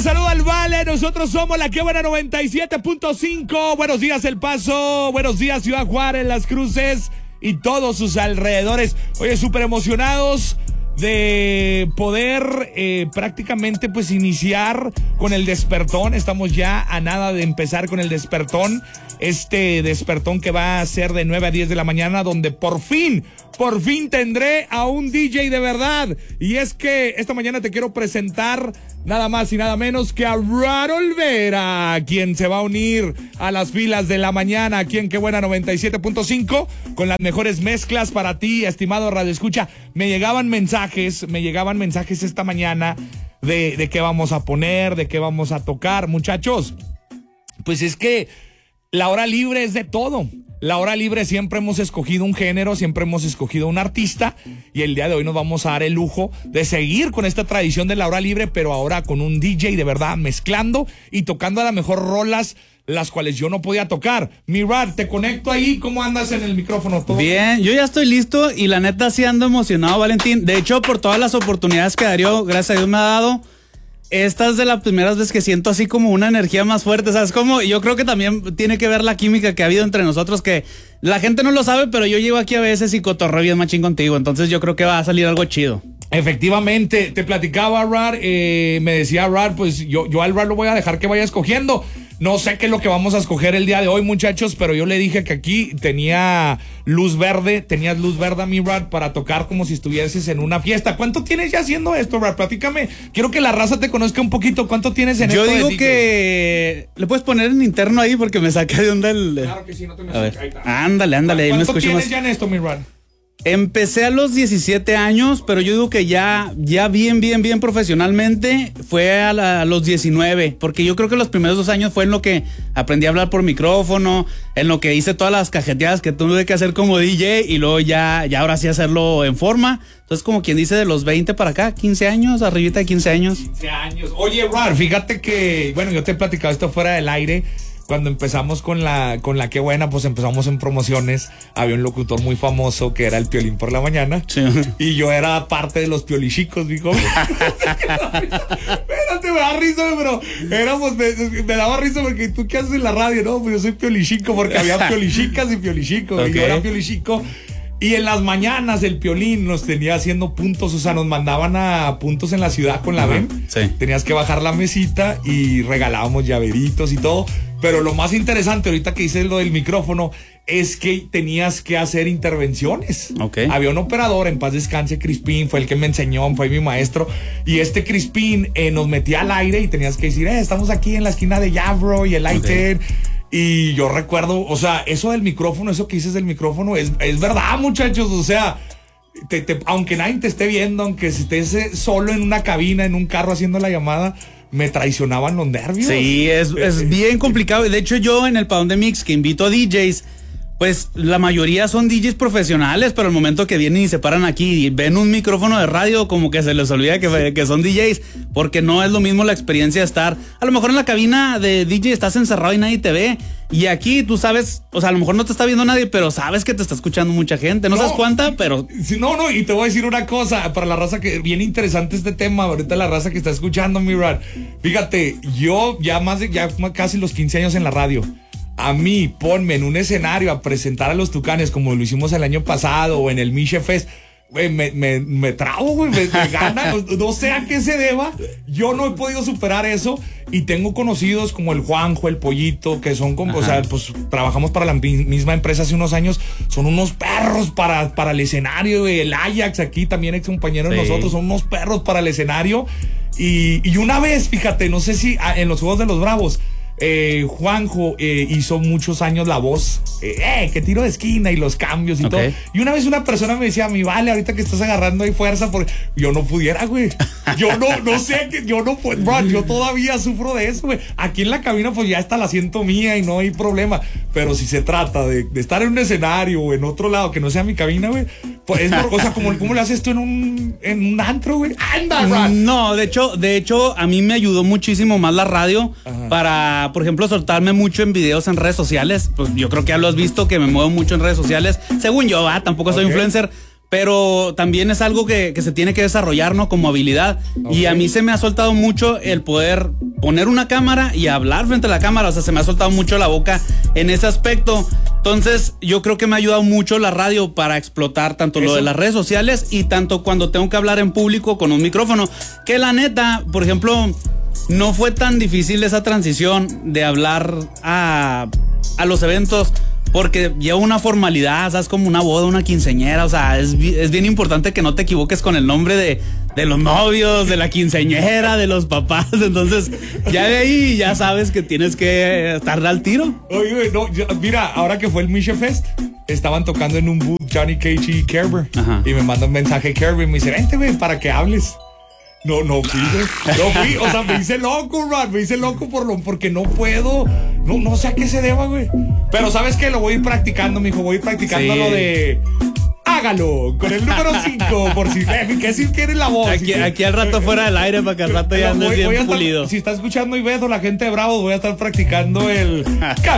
te saluda el Vale, nosotros somos la Que Buena 97.5. Buenos días El Paso, buenos días Ciudad Juárez, Las Cruces y todos sus alrededores. Oye, súper emocionados de poder prácticamente pues iniciar con el despertón. Estamos ya a nada de empezar con el despertón. Este despertón que va a ser de 9 a 10 de la mañana, donde por fin tendré a un DJ de verdad. Y es que esta mañana te quiero presentar nada más y nada menos que a Rad Olvera, quien se va a unir a las filas de la mañana aquí en Que Buena 97.5 con las mejores mezclas para ti, estimado Radio Escucha. Me llegaban mensajes esta mañana de qué vamos a poner, de qué vamos a tocar. Muchachos, pues es que la hora libre es de todo. La hora libre siempre hemos escogido un género, siempre hemos escogido un artista, y el día de hoy nos vamos a dar el lujo de seguir con esta tradición de la hora libre, pero ahora con un DJ de verdad mezclando y tocando a la mejor rolas, las cuales yo no podía tocar. Mi Rad, te conecto ahí. ¿Cómo andas en el micrófono? ¿Todo bien? Yo ya estoy listo y la neta sí ando emocionado, Valentín. De hecho, por todas las oportunidades que Darío, gracias a Dios, me ha dado, esta es de las primeras veces que siento así como una energía más fuerte, ¿sabes cómo? Yo creo que también tiene que ver la química que ha habido entre nosotros, que la gente no lo sabe, pero yo llego aquí a veces y cotorreo bien machín contigo, entonces yo creo que va a salir algo chido. Efectivamente, te platicaba Rad, me decía Rad, pues yo al Rad lo voy a dejar que vaya escogiendo. No sé qué es lo que vamos a escoger el día de hoy, muchachos, pero yo le dije que aquí tenías luz verde a mi Rad para tocar como si estuvieses en una fiesta. ¿Cuánto tienes ya haciendo esto, Rad? Platícame. Quiero que la raza te conozca un poquito. ¿Cuánto tienes en esto? Yo digo que le puedes poner en interno ahí porque me saqué de onda el... Claro que sí, no te me saques. Ahí está. Ándale, ahí me escucho más. ¿Cuánto tienes ya en esto, mi Rad? Empecé a los 17 años, pero yo digo que ya bien profesionalmente fue a los 19, porque yo creo que los primeros 2 años fue en lo que aprendí a hablar por micrófono, en lo que hice todas las cajeteadas que tuve que hacer como DJ, y luego ya ahora sí hacerlo en forma. Entonces, como quien dice, de los 20 para acá, 15 años, arribita de 15 años. 15 años. Oye, Rad, fíjate que, bueno, yo te he platicado esto fuera del aire. Cuando empezamos con la Que Buena, pues empezamos en promociones. Había un locutor muy famoso que era el Piolín por la mañana. Sí. Y yo era parte de los piolichicos, dijo. Espérate, me da risa, pero me daba risa porque tú qué haces en la radio, ¿no? Pues yo soy piolichico porque había piolichicas y piolichicos. Okay. Y yo era piolichico. Y en las mañanas el Piolín nos tenía haciendo puntos, o sea, nos mandaban a puntos en la ciudad con la BEM. Sí. Tenías que bajar la mesita y regalábamos llaveritos y todo. Pero lo más interesante, ahorita que hice lo del micrófono, es que tenías que hacer intervenciones. Okay. Había un operador, en paz descanse, Crispín, fue el que me enseñó, fue mi maestro. Y este Crispín nos metía al aire y tenías que decir, estamos aquí en la esquina de Yavro y el I-10. Y yo recuerdo, o sea, eso del micrófono, eso que dices del micrófono, es verdad, muchachos. O sea, aunque nadie te esté viendo, aunque estés solo en una cabina, en un carro haciendo la llamada, me traicionaban los nervios. Sí, es bien complicado. De hecho, yo en el Padrón de Mix, que invito a DJs, pues la mayoría son DJs profesionales, pero al momento que vienen y se paran aquí y ven un micrófono de radio, como que se les olvida que son DJs, porque no es lo mismo la experiencia de estar, a lo mejor en la cabina de DJ estás encerrado y nadie te ve, y aquí tú sabes, o sea, a lo mejor no te está viendo nadie, pero sabes que te está escuchando mucha gente, no sabes cuánta, pero... No, y te voy a decir una cosa, para la raza que, bien interesante este tema, ahorita la raza que está escuchando, mi Rad, fíjate, yo ya casi los 15 años en la radio. A mí, ponme en un escenario a presentar a los Tucanes como lo hicimos el año pasado o en el Miche Fest, güey, me trabo, güey, me gana, no sé a qué se deba. Yo no he podido superar eso y tengo conocidos como el Juanjo, el Pollito, que son como, o sea, pues trabajamos para la misma empresa hace unos años, son unos perros para el escenario, güey. El Ajax aquí también ex compañero de nosotros, son unos perros para el escenario. Y una vez, fíjate, no sé si en los Juegos de los Bravos, Juanjo hizo muchos años la voz, que tiro de esquina y los cambios y todo. Y una vez una persona me decía, mi Vale, ahorita que estás agarrando ahí fuerza, porque yo no pudiera, güey. Yo no sé, yo no puedo, bro, yo todavía sufro de eso, güey. Aquí en la cabina, pues ya está el asiento mía y no hay problema. Pero si se trata de estar en un escenario o en otro lado que no sea mi cabina, güey, pues es o sea, ¿cómo le haces tú en un antro, güey? ¡Anda, bro! No, de hecho, a mí me ayudó muchísimo más la radio para, por ejemplo, soltarme mucho en videos en redes sociales. Pues yo creo que ya lo has visto, que me muevo mucho en redes sociales. Según yo, tampoco soy influencer. pero también es algo que se tiene que desarrollar, ¿no? Como habilidad. Okay. Y a mí se me ha soltado mucho el poder poner una cámara y hablar frente a la cámara. O sea, se me ha soltado mucho la boca en ese aspecto. Entonces, yo creo que me ha ayudado mucho la radio para explotar tanto lo de las redes sociales y tanto cuando tengo que hablar en público con un micrófono. Que la neta, por ejemplo, no fue tan difícil esa transición de hablar a los eventos. Porque lleva una formalidad, ¿sabes? Como una boda, una quinceañera. O sea, es bien importante que no te equivoques con el nombre de los novios, de la quinceañera, de los papás. Entonces, ya de ahí ya sabes que tienes que estar al tiro. Oye, no, mira, ahora que fue el Misha Fest, estaban tocando en un booth Johnny Cage y Kerber. Ajá. Y me manda un mensaje Kerber y me dice, vente, güey, para que hables. No fui, o sea, me hice loco, Ron, me hice loco porque no puedo, no sé a qué se deba, güey. Pero ¿sabes qué? Lo voy a ir practicando, mijo, voy a ir practicando lo de... Hágalo, con el número 5, por si quieres la voz. Aquí al rato fuera del aire para que al rato ya andes bien pulido. Si está escuchando Ibedo, la gente de Bravo, voy a estar practicando el...